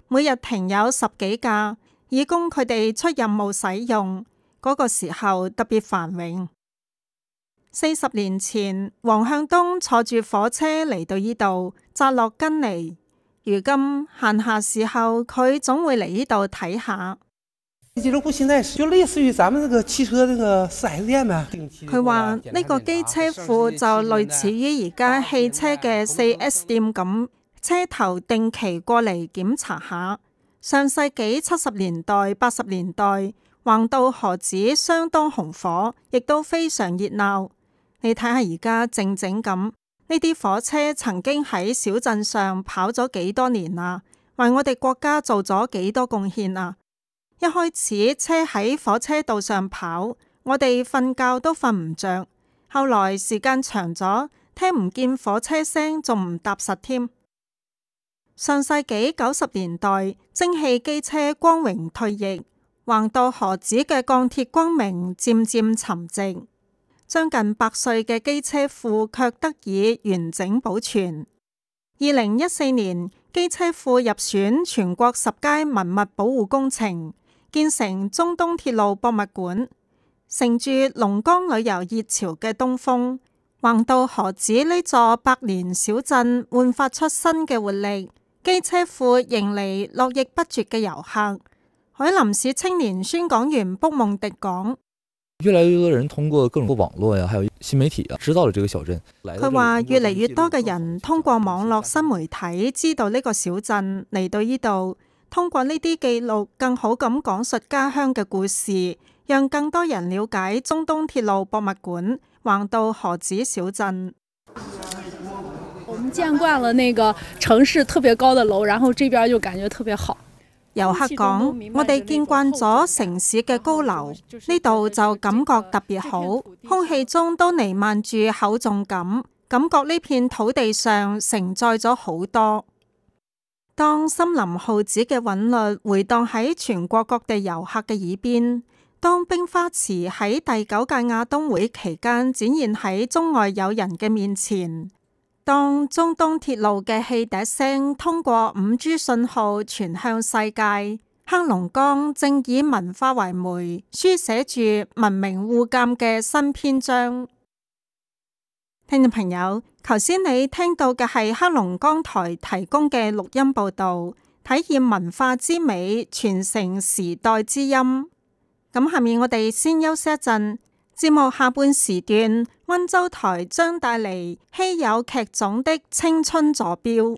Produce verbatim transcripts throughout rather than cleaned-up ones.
每日停有十幾架，以供佢哋出任務使用。嗰、那個時候特別繁榮。四十年前，黃向東坐住火車嚟到呢度，扎落根尼。如今閒暇時候，佢總會嚟呢度睇下。 機車庫現在就類似於咱們這個汽車這個四 S 店咩？ 佢話呢個機車庫就類似於而家汽車嘅四 S 店咁，車頭定期過嚟檢查下。上世紀七十年代、八十年代，橫渡河子相當紅火，亦都非常熱鬧。你睇下而家靜靜咁，呢啲火車曾經喺小鎮上跑咗幾多年啦，為我哋國家做咗幾多貢獻啊！一開始車喺火車道上跑，我哋瞓覺都瞓唔着。後來時間長咗，聽唔見火車聲，仲唔踏實添。上世紀九十年代，蒸汽機車光榮退役，橫渡河子嘅鋼鐵光明漸漸沉寂。將近百歲嘅機車庫卻得以完整保存。二零一四年，機車庫入選全國十佳文物保護工程，建成中東鐵路博物館。乘住龍崗旅遊熱潮嘅東風，橫渡河子呢座百年小鎮煥發出新嘅活力。機車庫迎嚟絡繹不絕嘅遊客。海林市青年宣講員卜夢迪講。 越來越多人通過各種網絡呀，還有新媒體啊，知道了這個小鎮。 佢話越嚟越多嘅人通過網絡新媒體知道呢個小鎮，嚟到呢度，通過呢啲記錄，更好咁講述家鄉嘅故事，讓更多人了解中東鐵路博物館橫渡河子小鎮。 我們見慣了那個城市特別高的樓，然後這邊就感覺特別好。 遊客講：我哋見慣咗城市嘅高樓，呢度就感覺特別好，空氣中都彌漫住厚重感，感覺呢片土地上承載咗好多。當森林號子嘅韻律回盪喺全國各地遊客嘅耳邊，當冰花池喺第九屆亞冬會期間展現喺中外友人嘅面前，當中東鐵路嘅汽笛聲通過五 G 信號傳向世界，黑龍江正以文化為媒，書寫住文明互鑒嘅新篇章。聽眾朋友，頭先你聽到嘅係黑龍江台提供嘅錄音報道，體驗文化之美，傳承時代之音。咁下面我哋先休息一陣。節目下半時段，溫州台將帶嚟稀有劇種的青春坐標，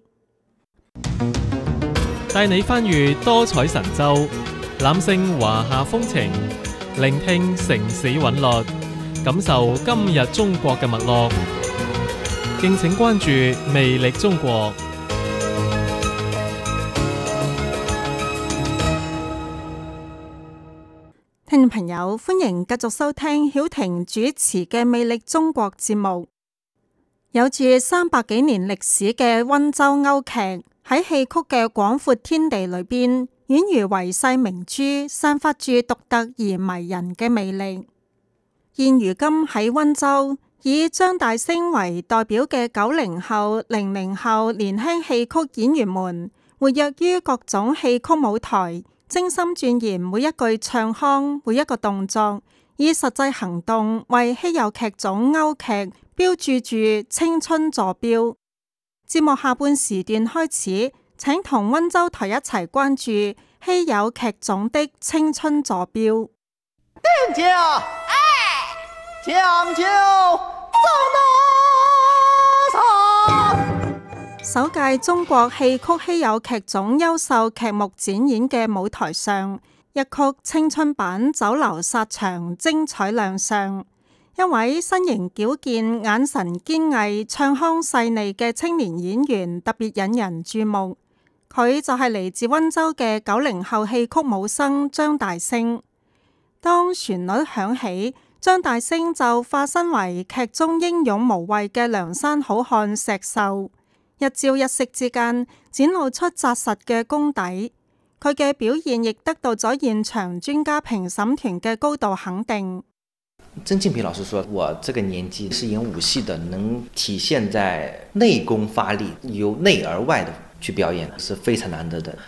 帶你翻閱多彩神州，覽勝華夏風情，聆聽城市韻律，感受今日中國嘅脈絡。敬請關注魅力中國。 聽眾朋友，歡迎繼續收聽曉婷主持嘅《魅力中國》節目。有住三百幾年歷史嘅溫州甌劇，喺戲曲嘅廣闊天地裏邊，宛如遺世明珠，散發住獨特而迷人嘅魅力。現如今喺溫州，以張大聲為代表嘅九零後、零零後年輕戲曲演員們，活躍於各種戲曲舞台，精心鑽研每一句唱腔，每一個動作，以實際行動為稀有劇種甌劇標注住青春坐標。節目下半時段開始，請同溫州台一齊關注稀有劇種的青春坐標。 定就哎，將就走哪上？ 首屆中國戲曲稀有劇種優秀劇目展演嘅舞台上，一曲青春版酒樓殺場精彩亮相。一位身形矯健、眼神堅毅、唱腔細膩嘅青年演員特別引人注目。佢就係嚟自溫州嘅九零後戲曲武生張大聲。當旋律響起，張大聲就化身為劇中英勇無畏嘅梁山好漢石秀。一朝一夕之間展露出紮實嘅功底，佢嘅表現亦得到咗現場專家評審團嘅高度肯定。 曾慶平老師說，我這個年紀是演武戲的，能體現在內功發力，由內而外的去表演，是非常難得的。